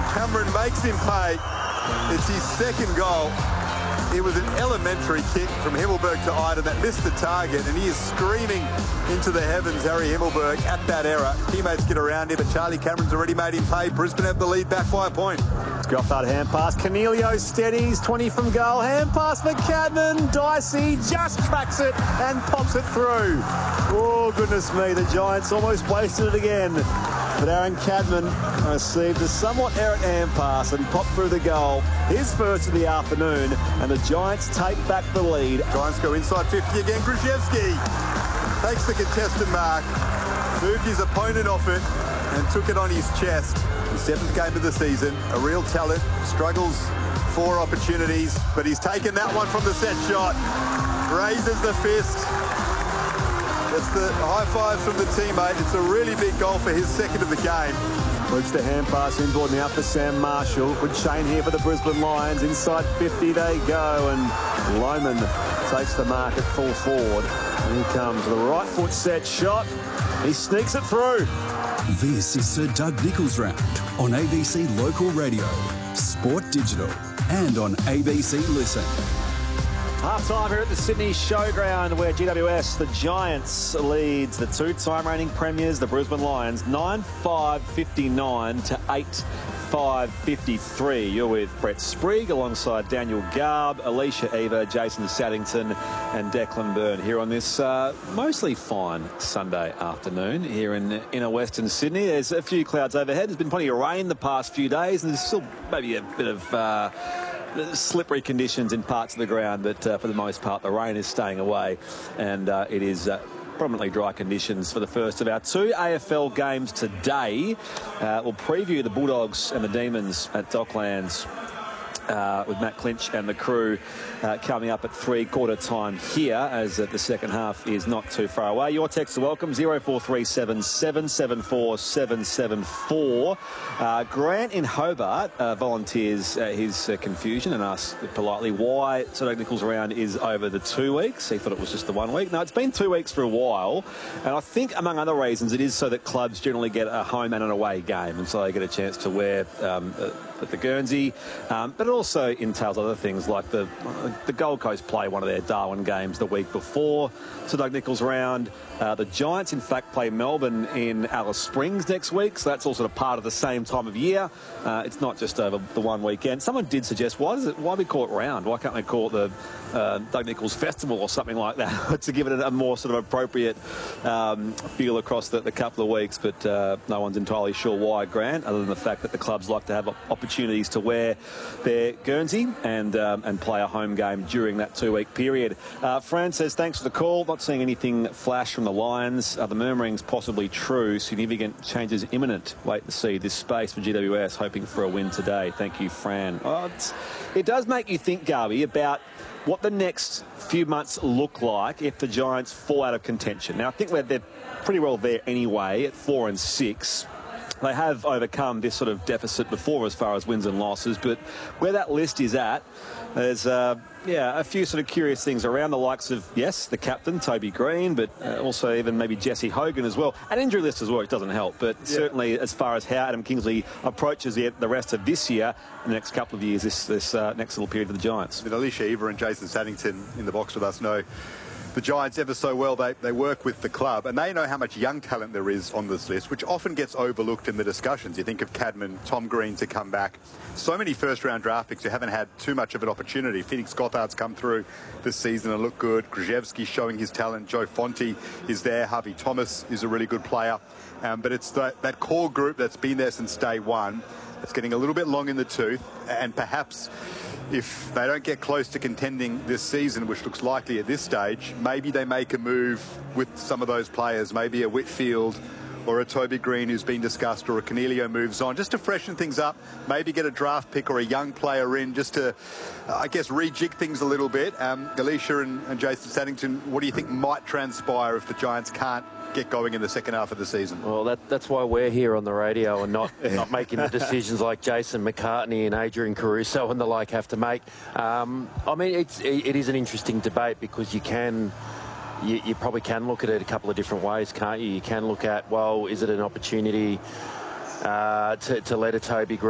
Cameron makes him pay. It's his second goal. It was an elementary kick from Himmelberg to Iden that missed the target, and he is screaming into the heavens, Harry Himmelberg, at that error. Teammates get around him, but Charlie Cameron's already made him pay. Brisbane have the lead back by a point. Gothard hand pass. Cornelio steadies. 20 from goal. Hand pass for Cadman. Dicey just tracks it and pops it through. Oh, goodness me. The Giants almost wasted it again. But Aaron Cadman received a somewhat errant hand pass and popped through the goal. His first of the afternoon, and the Giants take back the lead. Giants go inside 50 again. Gruszewski takes the contested mark, moved his opponent off it and took it on his chest. The 7th game of the season, a real talent, struggles for opportunities, but he's taken that one from the set shot. Raises the fist. That's the high fives from the teammate. It's a really big goal for his second of the game. Looks the hand pass inboard now for Sam Marshall. Good chain here for the Brisbane Lions. Inside 50 they go, and Lohman takes the mark at full forward. And here comes the right foot set shot. He sneaks it through. This is Sir Doug Nicholls Round on ABC Local Radio, Sport Digital, and on ABC Listen. Half-time here at the Sydney Showground, where GWS, the Giants, leads the two-time reigning premiers, the Brisbane Lions, 9-5-59 to 8-5-53. You're with Brett Sprigg alongside Daniel Garb, Alicia Eva, Jason Saddington and Declan Byrne here on this mostly fine Sunday afternoon here in inner Western Sydney. There's a few clouds overhead. There's been plenty of rain the past few days, and there's still maybe a bit of slippery conditions in parts of the ground, but for the most part the rain is staying away, and it is prominently dry conditions for the first of our two AFL games today. We'll preview the Bulldogs and the Demons at Docklands with Matt Clinch and the crew coming up at three-quarter time here, as the second half is not too far away. Your texts are welcome, 0437 774 774. Grant in Hobart volunteers his confusion and asks politely why Sir Doug Nicholls Round is over the 2 weeks. He thought it was just the 1 week. No, it's been 2 weeks for a while, and I think among other reasons it is so that clubs generally get a home and an away game, and so they get a chance to wear at the Guernsey, but it also entails other things like the Gold Coast play one of their Darwin games the week before Sir Doug Nicholls Round. The Giants, in fact, play Melbourne in Alice Springs next week, so that's all sort of part of the same time of year. It's not just over the one weekend. Someone did suggest, why we call it round? Why can't we call it the Doug Nicholls Festival or something like that to give it a more sort of appropriate feel across the couple of weeks? But no one's entirely sure why, Grant, other than the fact that the clubs like to have opportunities to wear their Guernsey and play a home game during that 2 week period. Fran says, thanks for the call. Not seeing anything flash from the Lions. Are the murmurings possibly true? Significant changes imminent. Wait to see this space for GWS, hoping for a win today. Thank you, Fran. Oh, it does make you think, Garby, about what the next few months look like if the Giants fall out of contention. Now, I think they're pretty well there anyway at 4 and 6. They have overcome this sort of deficit before as far as wins and losses, but where that list is at, there's a few sort of curious things around, the likes of, yes, the captain, Toby Green, but also even maybe Jesse Hogan as well. An injury list as well, it doesn't help, but certainly as far as how Adam Kingsley approaches the rest of this year, the next couple of years, this next little period for the Giants. With Alicia Eva and Jason Saddington in the box with us know the Giants ever so well. They work with the club, and they know how much young talent there is on this list, which often gets overlooked in the discussions. You think of Cadman, Tom Green to come back. So many first-round draft picks who haven't had too much of an opportunity. Phoenix Gothard's come through this season and look good. Gruszewski showing his talent. Joe Fonte is there. Harvey Thomas is a really good player. But it's that core group that's been there since day one that's getting a little bit long in the tooth, and perhaps if they don't get close to contending this season, which looks likely at this stage, maybe they make a move with some of those players, maybe a Whitfield or a Toby Green who's been discussed, or a Cornelio moves on, just to freshen things up, maybe get a draft pick or a young player in, just to, I guess, rejig things a little bit. Alicia and Jason Saddington, what do you think might transpire if the Giants can't get going in the second half of the season? Well, that's why we're here on the radio and not making the decisions like Jason McCartney and Adrian Caruso and the like have to make. I mean, it is an interesting debate, because you probably can look at it a couple of different ways, can't you? You can look at, well, is it an opportunity to let a Toby Green